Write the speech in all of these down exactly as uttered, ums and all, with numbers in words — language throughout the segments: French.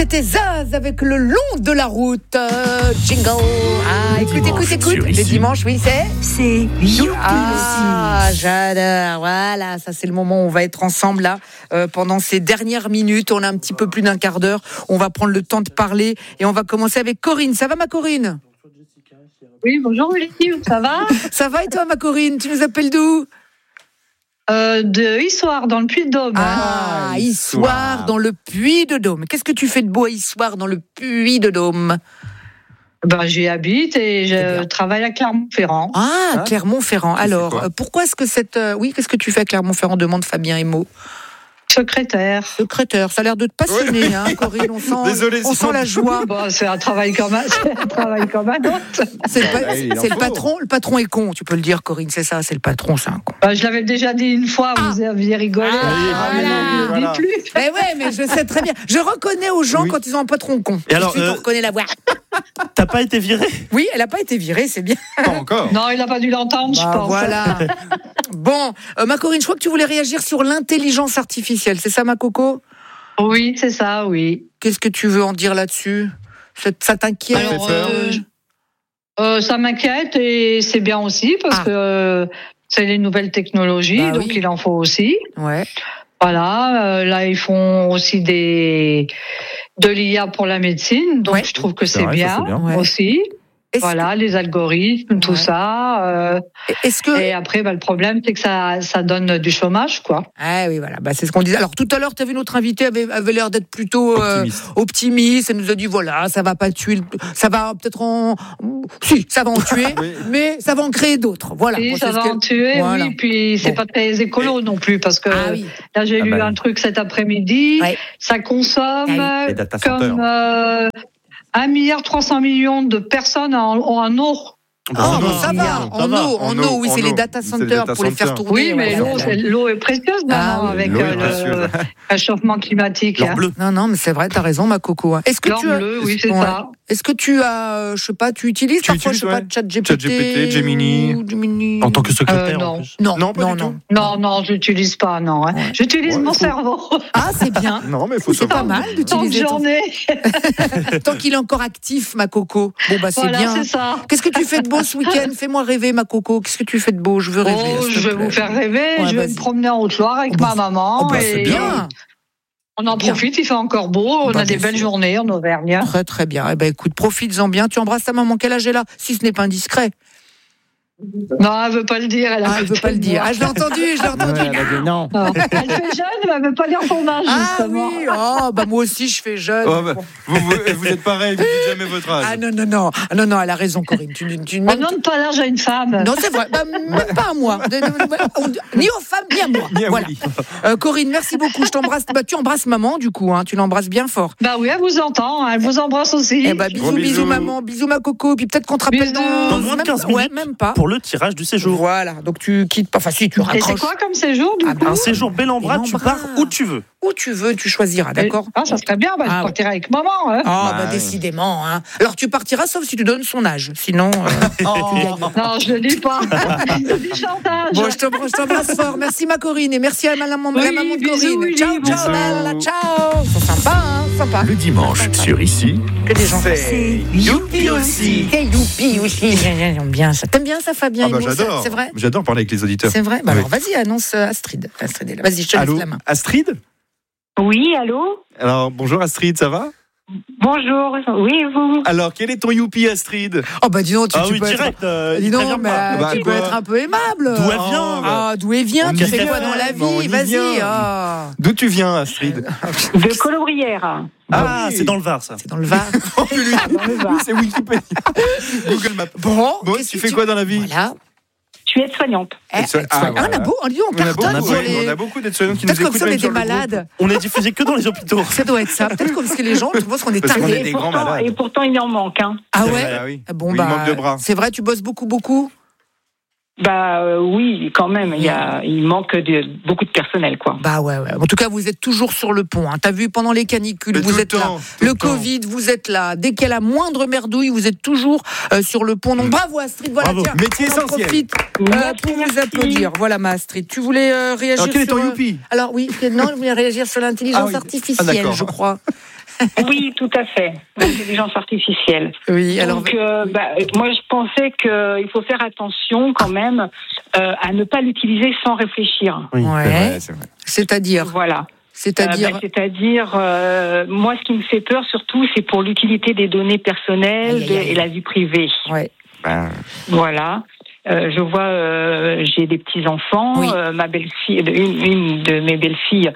C'était Zaz avec le long de la route. Euh, jingle. Ah, écoute, écoute, écoute. Le dimanche, oui, c'est C'est Youpi Ah, aussi. j'adore. Voilà, ça c'est le moment où on va être ensemble là euh, pendant ces dernières minutes. On a un petit peu plus d'un quart d'heure. On va prendre le temps de parler et on va commencer avec Corinne. Ça va, ma Corinne? Oui, bonjour Lucie, ça va? Ça va et toi, ma Corinne? Tu nous appelles d'où? euh, De Issoire, dans le Puy-de-Dôme. Ah, Issoire, dans le Puy-de-Dôme. Qu'est-ce que tu fais de beau à Issoire, dans le Puy-de-Dôme? Ben, j'y habite et je travaille à Clermont-Ferrand. Ah, Ah. Clermont-Ferrand. Alors, euh, pourquoi est-ce que cette... euh, oui, qu'est-ce que tu fais à Clermont-Ferrand, demande Fabien Emo. Secrétaire. Secrétaire, ça a l'air de te passionner, hein, Corinne. On sent, Désolé, on c'est sent la joie. Bon, c'est un travail comme un, c'est un travail comme un autre. C'est le, pa- Ouais, il en c'est le faut. patron. Le patron est con, tu peux le dire, Corinne. C'est ça, c'est le patron, c'est un con. Ben, je l'avais déjà dit une fois, vous aviez rigolé. Ah, Ah, mais voilà. non, je ne le Voilà. dis plus. Mais ouais, mais je sais très bien. Je reconnais aux gens Oui. quand ils ont un patron con. Et alors, Tout de suite, euh, on reconnaît la voix. T'as pas été viré? Oui, elle n'a pas été virée, c'est bien. Pas encore. Non, il n'a pas dû l'entendre, je Bah, pense. voilà. Bon, euh, ma Corinne, je crois que tu voulais réagir sur l'intelligence artificielle. C'est ça, ma coco? Oui, c'est ça, oui. Qu'est-ce que tu veux en dire là-dessus? Ça, ça t'inquiète? Alors, fait peur. euh, euh, ça m'inquiète et c'est bien aussi parce Ah. que euh, c'est les nouvelles technologies, Bah donc oui. il en faut aussi. Ouais. Voilà, euh, là ils font aussi des de l'I A pour la médecine, donc Ouais. je trouve que C'est c'est vrai, ça, bien, c'est bien. Ouais. aussi. Est-ce Voilà, les algorithmes, tout Ouais. ça. euh, que, est-ce que... et après, bah, le problème, c'est que ça, ça donne du chômage, quoi. Ah oui, voilà, bah, c'est ce qu'on disait. Alors tout à l'heure, tu as vu notre invité avait, avait l'air d'être plutôt euh, Optimiste. optimiste. Elle nous a dit voilà, ça va pas tuer, le- ça va peut-être en, si, ça va en tuer, Oui. mais ça va en créer d'autres. Voilà. Et Bon, ça c'est ce va qu'elle- en tuer, Voilà. oui. Puis c'est Bon. pas très écolo non plus, parce que Ah oui. là j'ai Ah lu bah. un truc cet après-midi. Ouais. Ça consomme Ah Les data centers. comme euh, un milliard trois cents millions de personnes en, en eau. Oh, ça bah, va. ça va, en Ça va. eau, en En eau, eau, oui, en c'est les eau. data C'est les centers data pour les faire centers. tourner. Oui, mais voilà. l'eau, c'est- l'eau est précieuse Ah maintenant oui, avec l'eau est euh, le précieuse. réchauffement climatique. L'or hein. bleu. Non, non, mais c'est vrai, t'as raison, ma coco. hein. Est-ce que L'or tu as... bleu, oui, c'est Ouais. ça. Est-ce que tu as, euh, je sais pas, tu utilises Tu parfois, utilises, je sais pas, ouais. ChatGPT, ChatGPT, Gemini. ou Gemini. En tant que secrétaire, Euh, non. en plus. Non, Non, pas non, du non. tout. Non, non, je l'utilise pas, non. hein. Ouais. J'utilise Ouais, mon faut- cerveau. Ah, c'est bien. Non, mais il faut C'est pas savoir. mal Tant de d'utiliser ton... journée. Tant qu'il est encore actif, ma coco. Bon, bah, c'est Voilà, bien. c'est ça. Qu'est-ce que tu fais de beau ce week-end? Fais-moi rêver, ma coco. Qu'est-ce que tu fais de beau? Je veux rêver. Oh, s'il te je vais plaît. vous faire rêver. Ouais, je vais vas-y. me promener en Haute-Loire avec Oh, bah, ma maman. Oh, bah, et c'est bien. On en Bien. profite, il fait encore beau. On Bah, a des bien belles sûr. journées en Auvergne. Très, très bien. Eh ben, écoute, profites-en bien. Tu embrasses ta maman. Quel âge elle a? Si ce n'est pas indiscret. Non, elle veut pas le dire. Elle a Ah, elle veut pas le dire. Ah, je l'ai entendu, je l'ai entendu. non. Non. Elle fait jeune, mais elle veut pas dire son âge, Ah justement. oui, oh, bah moi aussi je fais jeune. Oh, bah, vous, vous, vous êtes pareil, vous dites jamais votre âge. Ah non, non, non, ah, non, non, elle a raison, Corinne. Tu, tu, On même- donne pas l'âge à une femme. Non, c'est vrai, bah, même pas à moi. On- Ni aux femmes, ni à moi. Ni à Voilà. Willy. Euh, Corinne, merci beaucoup. Je t'embrasse. Bah, tu embrasses maman, du coup, hein, tu l'embrasses bien fort. Bah oui, elle vous entend. Elle vous embrasse aussi. Eh bah, bisous, Gros bisous, bisous. maman, bisous, ma coco. Puis peut-être qu'on te rappelle Bisous. dans, Dans moins de même- quinze Ouais, minutes. même pas. Pour le tirage du séjour. Voilà, donc tu quittes pas. Enfin, si, tu Et c'est raccroches. quoi comme séjour, du Ah, coup bah, Un séjour bel en bras, tu Bel-en-Bras. pars où tu veux. Où tu veux, tu choisiras, d'accord? Ah, ça serait bien. Bah, Ah, je partirai avec maman. Hein. Ah, bah, Ouais. décidément. Hein. Alors, tu partiras sauf si tu donnes son âge. Sinon. euh, Non, je le dis pas. Je dis chantage. Bon, je t'embrasse, je t'embrasse fort. Merci ma Corinne et merci à la maman, Oui, la maman de bisous, Corinne. Willy, Ciao, ciao, bisous. là, là, ciao. Ils sont sympas, hein, sympas. Le dimanche sur Ici, Que des gens. C'est Youpi aussi. Et youpi aussi. J'aime bien ça. T'aimes bien ça, Fabien? Ah bah, Imo, ça j'adore. C'est vrai? J'adore parler avec les auditeurs. C'est vrai? Bah, Oui. alors, vas-y, annonce euh, Astrid. Astrid est là. Vas-y, je te laisse Allô, la main. Astrid? Oui, allô? Alors, bonjour Astrid, ça va? Bonjour. Oui, et vous? Alors, quel est ton youpi, Astrid? Oh, bah, dis donc, tu, Ah tu oui, peux être. direct. euh, Dis il donc, prévient mais, pas. euh, Bah, tu peux quoi être un peu aimable. D'où elle vient, Ah, d'où elle vient? On Tu y fais vient, quoi dans la mais on vie? y Vas-y. vient. Ah. D'où tu viens, Astrid? De Colobrières. Ah, oui. c'est dans le Var, ça. C'est dans le Var. Oh, lui, lui, Dans le Var. c'est Wikipédia. Google Maps. Bon, Bon, qu'est-ce tu que fais quoi dans la vie? Voilà. Je suis aide-soignante. Eh, ça- tu ah, vois, voilà. On a beau, on dit, on On a cartonne beaucoup, sur ouais, les. on a beaucoup d'aides-soignants qui nous Peut-être comme écoutent ça, on même est sur des le groupe. malades. On est diffusé que dans les hôpitaux. Ça doit être ça. Peut-être que parce que les gens, tu vois, qu'on est Parce qu'on est tarés. des Et grands pourtant, malades. et pourtant, il en manque. Hein. Ah C'est ouais. vrai, ah oui. Bon Oui, bah. il manque de bras. C'est vrai, tu bosses beaucoup, beaucoup. Bah euh, oui, quand même. Il y a, il manque de, beaucoup de personnel, quoi. Bah ouais, ouais. En tout cas, vous êtes toujours sur le pont. Hein. T'as vu pendant les canicules, Mais tout vous le êtes là. temps, tout Le le temps. Covid, vous êtes là. Dès qu'il y a la moindre merdouille, vous êtes toujours euh, sur le pont. Donc bravo Astrid. Voilà, Bravo. tiens, Métier on en essentiel. profite euh, Merci, pour vous merci. applaudir. Voilà, ma Astrid. Tu voulais euh, réagir Alors, quel est sur. ton euh, youpi? Alors oui, non, je voulais réagir sur l'intelligence Ah oui. artificielle, Ah, d'accord. je crois. Oui, tout à fait. L'intelligence artificielle. Oui, alors. Donc, euh, bah, moi, je pensais qu'il faut faire attention quand même euh, à ne pas l'utiliser sans réfléchir. Oui, Ouais. C'est vrai, c'est vrai. C'est-à-dire. Voilà. C'est-à-dire. Euh, bah, c'est-à-dire, euh, moi, ce qui me fait peur surtout, c'est pour l'utilité des données personnelles Aïe, aïe, aïe. et la vie privée. Ouais. Ben, Voilà. Euh, je vois, euh, j'ai des petits enfants. Oui. Euh, ma belle-fille, une, une de mes belles-filles,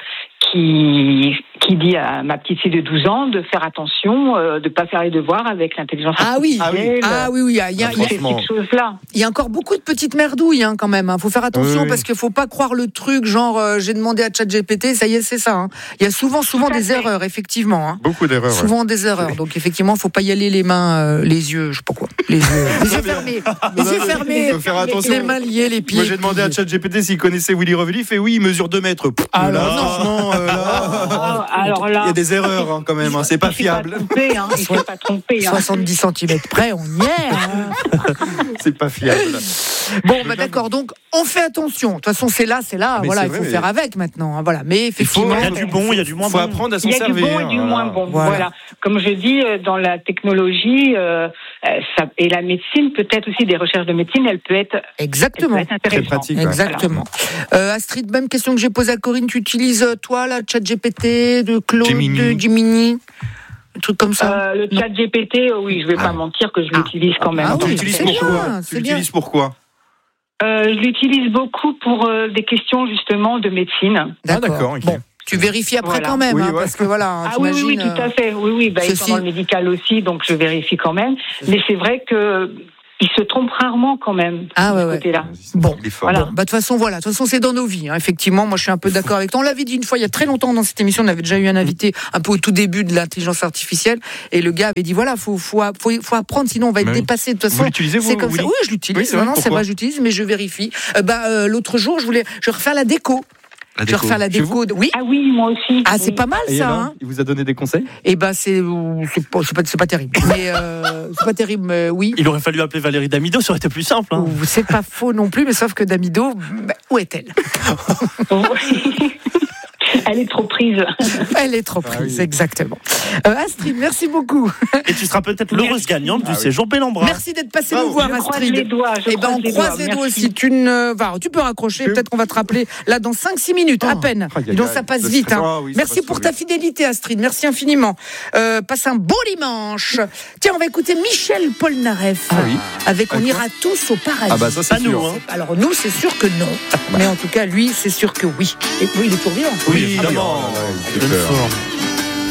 qui qui dit à ma petite fille de douze ans de faire attention, euh, de pas faire les devoirs avec l'intelligence Ah oui. artificielle. Ah oui, oui, il y a, il y a- Ah, il y a- C'est franchement. cette chose-là. il y a encore beaucoup de petites merdouilles hein, quand même. Il faut faire attention Oui, oui. parce qu'il faut pas croire le truc genre euh, j'ai demandé à ChatGPT, ça y est, c'est ça. hein. Il y a souvent, souvent Tout à des fait. erreurs, effectivement. hein. beaucoup d'erreurs. ouais. Souvent des erreurs. Donc effectivement, faut pas y aller les mains, euh, les yeux, je sais pas quoi, les yeux, les yeux fermés, les yeux fermés, Faut faire attention. les mains liées, les pieds. Moi, j'ai demandé à ChatGPT s'il connaissait Willy Revelli. Il fait oui, il mesure deux mètres. Pff, Ah, là, alors, non. franchement, euh, là, Ah, alors là, il y a des erreurs hein, quand même. hein, c'est pas il s'est fiable. Pas trompé, hein, il s'est pas trompé. Hein. soixante-dix centimètres près, on y est. hein. C'est pas fiable. Bon, bah d'accord. Donc, on fait attention. De toute façon, c'est là, c'est là. Mais voilà, c'est il faut vrai, mais- faire avec maintenant. hein, Voilà. Mais effectivement, Il y a du bon, il y a du moins Faut bon. apprendre à s'en Il y a du servir. bon et du hein, moins voilà. bon. Voilà. Voilà. Comme je dis, euh, dans la technologie euh, euh, ça, et la médecine, peut-être aussi des recherches de médecine, elle peut être, elle peut exactement. être intéressante. Très pratique. ouais. Exactement. Euh, Astrid, même question que j'ai posée à Corinne, tu utilises euh, toi la ChatGPT, de Claude, Gemini. de Gemini, un truc comme ça. Euh, le chat G P T, oui, je vais Ah. pas mentir que je Ah. l'utilise quand même. Ah Tu oui, l'utilises c'est pourquoi bien, Tu c'est l'utilises pourquoi Euh, je l'utilise beaucoup pour euh, des questions justement de médecine. Ah, d'accord, ok. Bon, tu vérifies après Voilà. quand même, Oui, hein, ouais. parce que voilà, hein, Ah oui, oui, oui, t'imagines, tout à euh, fait. Oui, oui, bah, ceci- étant dans le médical aussi, donc je vérifie quand même. Mais c'est vrai que il se trompe rarement quand même Ah de ouais, ce ouais. côté-là. Bon, Il est fort. Voilà. Bon, bah de toute façon, voilà, de toute façon, c'est dans nos vies. hein. Effectivement, moi, je suis un peu d'accord avec toi. On l'avait dit une fois, il y a très longtemps dans cette émission, on avait déjà eu un invité un peu au tout début de l'intelligence artificielle, et le gars avait dit voilà, faut faut faut, faut apprendre, sinon on va être Mais oui. dépassé. De toute Vous façon, l'utilisez, vous, c'est comme ça. Willy Oui, je l'utilise. Oui, c'est non, vrai, non, c'est pourquoi vrai, j'utilise, mais je vérifie. Euh, bah euh, l'autre jour, je voulais, je vais refaire la déco. La Je vais déco. refaire la Chez déco. de- Oui. Ah oui, moi aussi. Ah, c'est Oui. pas mal Et ça. alors, Hein. il vous a donné des conseils Et ben c'est c'est pas c'est pas, c'est pas terrible. Mais euh, c'est pas terrible. Mais oui. Il aurait fallu appeler Valérie Damido, ça aurait été plus simple. hein. Ou- C'est pas faux non plus, mais sauf que Damido, bah, où est-elle? Elle est trop prise. Elle est trop Ah prise, oui. exactement. Euh, Astrid, merci beaucoup. Et tu seras peut-être l'heureuse gagnante du Ah oui. séjour Bellambra. Merci d'être passé Bravo. nous voir, Je croise les Astrid. doigts. Je Eh ben, on croise les croise doigts. les doigts Merci. aussi. Tu, ne... enfin, tu peux raccrocher, Je- peut-être qu'on va te rappeler là dans cinq six minutes, à Oh. peine. Aïe, aïe, Et donc aïe. ça passe Le vite. stress. hein. Ah oui, ça Merci passe pour trop ta vite. fidélité, Astrid. Merci infiniment. Euh, passe un beau dimanche. Tiens, on va écouter Michel Polnareff Ah oui. avec On Avec ira tous au paradis. Ah bah ça c'est Pas nous, sûr. hein. Alors nous, c'est sûr que non. Mais en tout cas, lui, c'est sûr que oui. Et oui, il est pour vivre. Oui, Ah, évidemment. oui, oh là là, il fait Donne peur. fort.